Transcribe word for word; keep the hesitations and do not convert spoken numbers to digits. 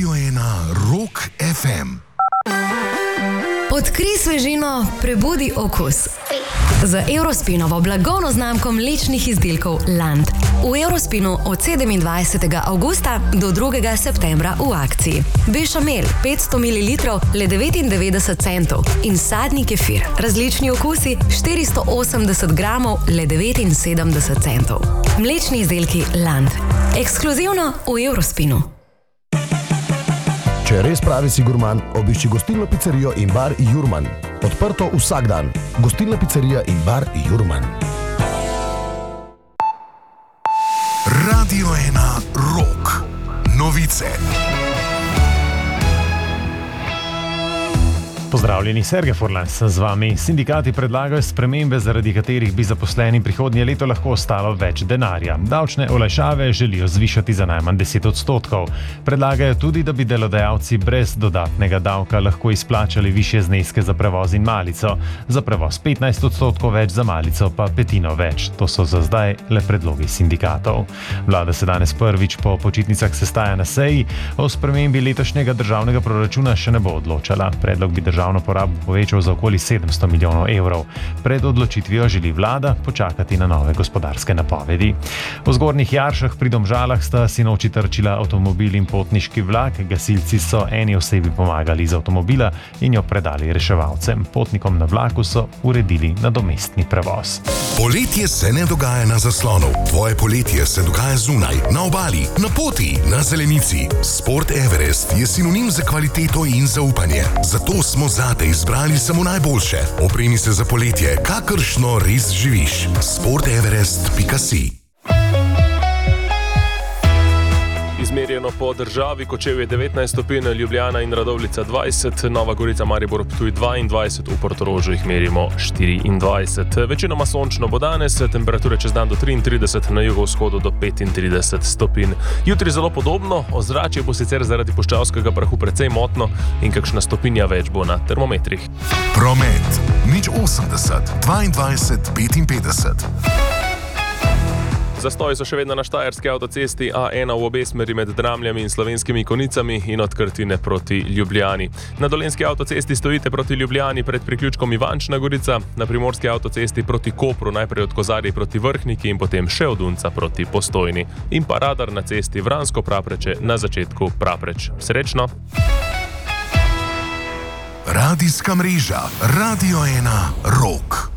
Radio ena Rock ef em. Odkrij svežino, prebudi okus. Z Eurospinovo blagovno znamko mlečnih izdelkov Land. V Eurospinu od sedemindvajsetega avgusta do drugega septembra v akciji. Bešamel petsto mililitrov le devetindevetdeset centov in sadni kefir, različni okusi štiristo osemdeset gramov le devetinsedemdeset centov. Mlečni izdelki Land. Ekskluzivno v Eurospinu. Če res pravi si gurman, obišči gostilno pizzerijo in bar Jurman. Odprto vsak dan. Gostilna pizzerija in bar Jurman. Radio ena Rock. Novice. Pozdravljeni, Sergej Furlan sem z vami. Sindikati predlagajo spremembe, zaradi katerih bi zaposleni prihodnje leto lahko ostalo več denarja. Davčne olajšave želijo zvišati za najmanj deset odstotkov. Predlagajo tudi, da bi delodajalci brez dodatnega davka lahko izplačali višje zneske za prevoz in malico. Za prevoz petnajst odstotkov več, za malico pa petino več. To so za zdaj le predlogi sindikatov. Vlada se danes prvič po počitnicah sestaja na seji. O spremembi letošnjega državnega proračuna še ne bo odločala. Predlog bi državno porabo povečal za okoli sedemsto milijonov evrov. Pred odločitvijo želi vlada počakati na nove gospodarske napovedi. V Zgornjih Jaršah pri Domžalah sta sinoči trčila avtomobil in potniški vlak. Gasilci so eni osebi pomagali iz avtomobila in jo predali reševalcem. Potnikom na vlaku so uredili nadomestni prevoz. Poletje se ne dogaja na zaslonu. Tvoje poletje se dogaja zunaj, na obali, na poti, na zelenici. Sport Everest je sinonim za kvaliteto in zaupanje. Zato smo zate izbrali samo najboljše. Opremi se za poletje, kakršno res živiš. sport everest pika si. Izmerjeno po državi, Kočevje devetnajst stopinj, Ljubljana in Radovljica dvajset, Nova Gorica, Maribor, Ptuj dvaindvajset, v Portorožu jih merimo štiriindvajset. Večinoma sončno bo danes, temperature čez dan do triintrideset, na jugovzhodu do petintrideset stopinj. Jutri zelo podobno, ozračje bo sicer zaradi puščavskega prahu precej motno in kakšna stopinja več bo na termometrih. Promet nič osemdeset dvaindvajset petinpetdeset. Zastoji so še vedno na štajerski avtocesti A ena v obe smeri med Dramljami in Slovenskimi Konicami in od Krtine proti Ljubljani. Na dolenjski avtocesti stojite proti Ljubljani pred priključkom Ivančna Gorica, na primorski avtocesti proti Kopru najprej od Kozarij proti Vrhniki in potem še od Unca proti Postojni. In pa radar na cesti Vransko-Prapreče na začetku Prapreč. Srečno! Radijska mreža Radio ena Rock.